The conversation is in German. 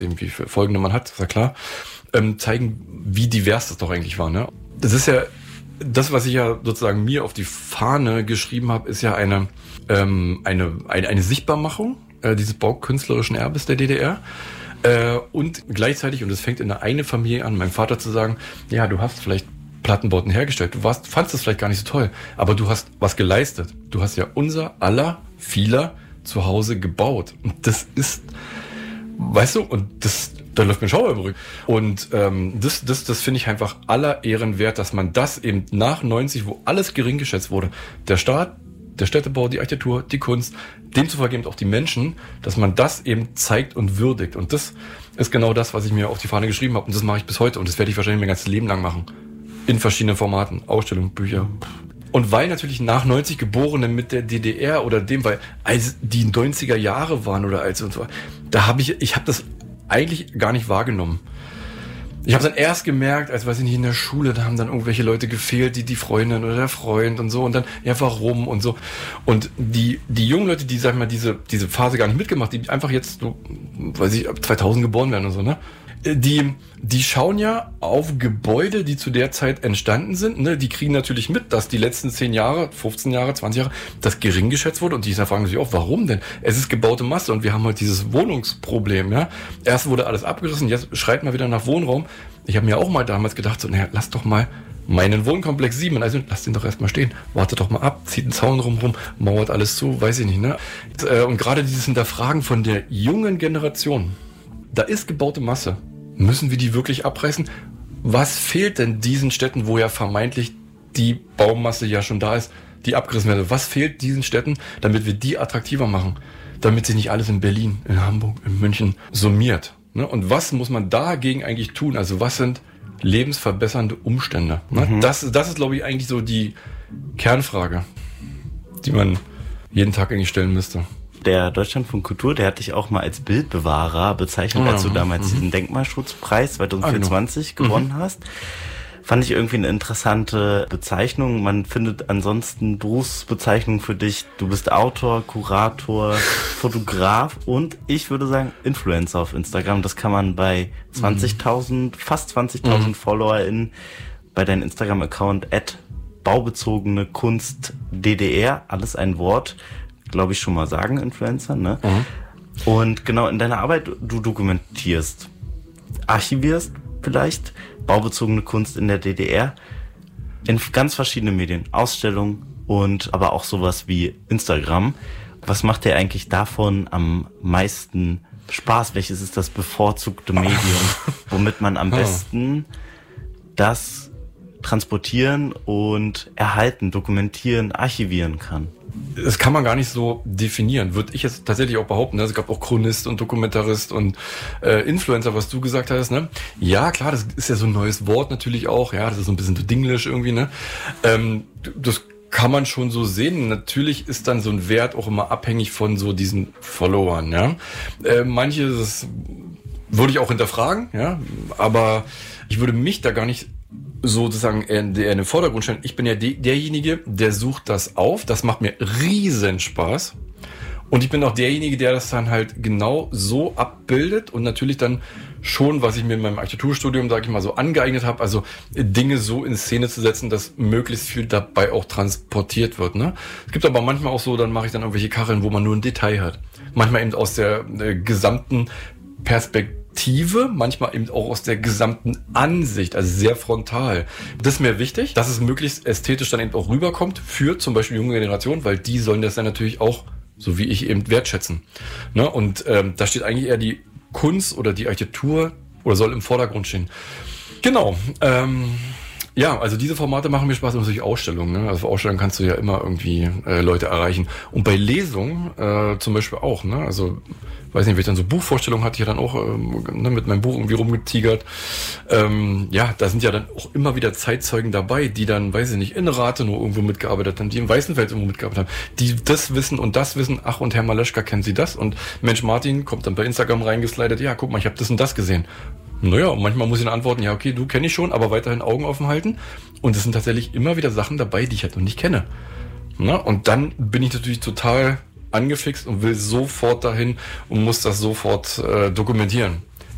wie viele Folgende man hat, ist ja klar, zeigen, wie divers das doch eigentlich war. Ne? Das ist ja, das, was ich ja sozusagen mir auf die Fahne geschrieben habe, ist ja eine Sichtbarmachung dieses baukünstlerischen Erbes der DDR. Und gleichzeitig, und das fängt in der einen Familie an, meinem Vater zu sagen, ja, du hast vielleicht Plattenbauten hergestellt, fandst das vielleicht gar nicht so toll, aber du hast was geleistet. Du hast ja unser vieler zu Hause gebaut. Und das ist, weißt du, und da läuft mir Schauer über den Rücken. Und das finde ich einfach aller Ehren wert, dass man das eben nach 90, wo alles gering geschätzt wurde, der Staat, der Städtebau, die Architektur, die Kunst, demzufolge eben auch die Menschen, dass man das eben zeigt und würdigt. Und das ist genau das, was ich mir auf die Fahne geschrieben habe. Und das mache ich bis heute. Und das werde ich wahrscheinlich mein ganzes Leben lang machen. In verschiedenen Formaten. Ausstellungen, Bücher. Und weil natürlich nach 90 Geborene mit der DDR oder dem, weil als die 90er Jahre waren oder als und so, ich habe das eigentlich gar nicht wahrgenommen. Ich habe dann erst gemerkt, als weiß ich nicht, in der Schule, da haben dann irgendwelche Leute gefehlt, die Freundin oder der Freund und so und dann, ja, warum und so. Und die jungen Leute, die, sag ich mal, diese Phase gar nicht mitgemacht, die einfach jetzt so, weiß ich, ab 2000 geboren werden und so, ne? Die schauen ja auf Gebäude, die zu der Zeit entstanden sind, ne? Die kriegen natürlich mit, dass die letzten 10 Jahre, 15 Jahre, 20 Jahre, das gering geschätzt wurde und die fragen sich auch, warum denn? Es ist gebaute Masse und wir haben halt dieses Wohnungsproblem, ja? Erst wurde alles abgerissen, jetzt schreit mal wieder nach Wohnraum. Ich habe mir auch mal damals gedacht, so, naja, lass doch mal meinen Wohnkomplex 7, also lass den doch erstmal stehen, warte doch mal ab, zieht einen Zaun rum, mauert alles zu, weiß ich nicht, ne? Und gerade dieses Hinterfragen von der jungen Generation, da ist gebaute Masse. Müssen wir die wirklich abreißen? Was fehlt denn diesen Städten, wo ja vermeintlich die Baumasse ja schon da ist, die abgerissen werden? Was fehlt diesen Städten, damit wir die attraktiver machen? Damit sich nicht alles in Berlin, in Hamburg, in München summiert. Ne? Und was muss man dagegen eigentlich tun? Also was sind lebensverbessernde Umstände? Ne? Mhm. Das ist, glaube ich, eigentlich so die Kernfrage, die man jeden Tag eigentlich stellen müsste. Der Deutschlandfunk Kultur, der hat dich auch mal als Bildbewahrer bezeichnet, als du damals diesen Denkmalschutzpreis 2024 gewonnen hast. Fand ich irgendwie eine interessante Bezeichnung. Man findet ansonsten Berufsbezeichnungen für dich. Du bist Autor, Kurator, Fotograf und ich würde sagen Influencer auf Instagram. Das kann man bei fast 20.000 FollowerInnen bei deinem Instagram-Account @baubezogene-Kunst-DDR, alles ein Wort, glaube ich, schon mal sagen, Influencer, ne? Und genau, in deiner Arbeit, du dokumentierst, archivierst vielleicht baubezogene Kunst in der DDR in ganz verschiedenen Medien, Ausstellungen und aber auch sowas wie Instagram. Was macht dir eigentlich davon am meisten Spaß? Welches ist das bevorzugte Medium, womit man am besten das transportieren und erhalten, dokumentieren, archivieren kann? Das kann man gar nicht so definieren, würde ich jetzt tatsächlich auch behaupten. Ne? Es gab auch Chronist und Dokumentarist und Influencer, was du gesagt hast. Ne? Ja, klar, das ist ja so ein neues Wort natürlich auch. Ja, das ist so ein bisschen so dinglisch irgendwie. Ne? Das kann man schon so sehen. Natürlich ist dann so ein Wert auch immer abhängig von so diesen Followern. Ja? Manche, das würde ich auch hinterfragen, ja, aber ich würde mich da gar nicht sozusagen in den Vordergrund stellen. Ich bin ja derjenige, der sucht das auf. Das macht mir riesen Spaß. Und ich bin auch derjenige, der das dann halt genau so abbildet und natürlich dann schon, was ich mir in meinem Architekturstudium, sage ich mal, so angeeignet habe, also Dinge so in Szene zu setzen, dass möglichst viel dabei auch transportiert wird. Ne? Es gibt aber manchmal auch so, dann mache ich dann irgendwelche Kacheln, wo man nur ein Detail hat. Manchmal eben aus der gesamten Perspektive, manchmal eben auch aus der gesamten Ansicht, also sehr frontal. Das ist mir wichtig, dass es möglichst ästhetisch dann eben auch rüberkommt für zum Beispiel junge Generationen, weil die sollen das dann natürlich auch, so wie ich, eben wertschätzen. Ne? Und da steht eigentlich eher die Kunst oder die Architektur oder soll im Vordergrund stehen. Genau. Ja, also diese Formate machen mir Spaß und natürlich Ausstellungen. Ne? Also für Ausstellungen kannst du ja immer irgendwie Leute erreichen. Und bei Lesungen zum Beispiel auch. Ne? Also weiß nicht, wenn ich dann so Buchvorstellungen hatte, ich ja dann auch mit meinem Buch irgendwie rumgetigert. Ja, da sind ja dann auch immer wieder Zeitzeugen dabei, die dann, weiß ich nicht, in Rathenow irgendwo mitgearbeitet haben, die in Weißenfels irgendwo mitgearbeitet haben, die das wissen und das wissen. Ach, und Herr Maleschka, kennen Sie das? Und Mensch, Martin kommt dann bei Instagram reingeslidet, ja, guck mal, ich habe das und das gesehen. Naja, und manchmal muss ich dann antworten, ja, okay, du kenne ich schon, aber weiterhin Augen offen halten. Und es sind tatsächlich immer wieder Sachen dabei, die ich halt noch nicht kenne. Na, und dann bin ich natürlich total angefixt und will sofort dahin und muss das sofort dokumentieren.